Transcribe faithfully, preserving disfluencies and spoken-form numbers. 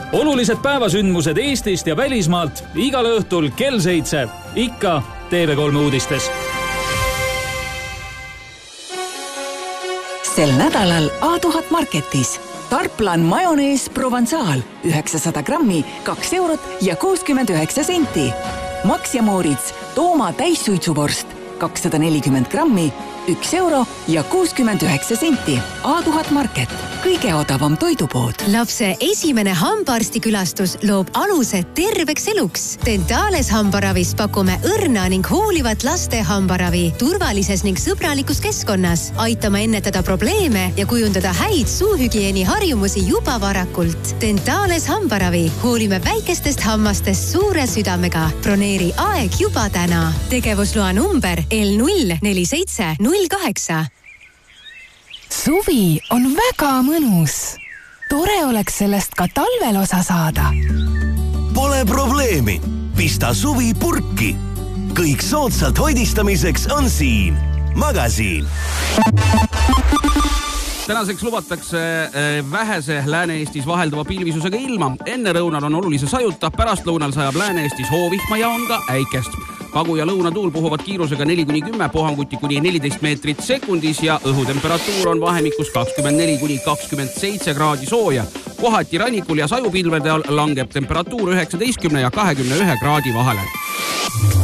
olulised päevasündmused Eestist ja välismaalt igal õhtul kell seitse. Ikka T V kolm uudistes. Sel nädalal A tuhat Marketis. Tarplan majonees Provençal üheksasada grammi, kaks eurot ja kuuskümmend üheksa senti. Max ja Moritz Tooma täissuitsuvorst kakssada nelikümmend grammi, üks euro ja kuuskümmend üheksa senti. A tuhat Market, kõige odavam toidupood. Lapse esimene hambaarstikülastus loob aluse terveks eluks. Dentales hambaravis pakume õrna ning hoolivat laste hambaravi turvalises ning sõbralikus keskkonnas. Aitama ennetada probleeme ja kujundada häid suuhügieeni harjumusi juba varakult. Dentales hambaravi. Hoolime väikestest hammastest suure südamega. Broneeri aeg juba täna. Tegevusloa number L null neli seitse null kaheksa. Suvi on väga mõnus. Tore oleks sellest ka talvel osa saada. Pole probleemi. Pista suvi purki. Kõik soodsalt hoidistamiseks on siin. Magasiin. Tänaseks lubatakse vähese Lääne-Eestis vaheldava pilvisusega ilma. Enne lõunal on olulise sajuta, pärast lõunal sajab Lääne-Eestis hoovihma ja on ka äikest. Kagu- ja lõunatuul puhuvad kiirusega neli kuni kümme, puhanguti kuni neliteist meetrit sekundis ja õhutemperatuur on vahemikus kakskümmend neli kuni kakskümmend seitse kraadi sooja. Kohati rannikul ja sajupilvede all langeb temperatuur üheksateistkümne ja kahekümne ühe kraadi vahele.